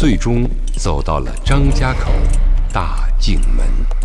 最终走到了张家口大镜门。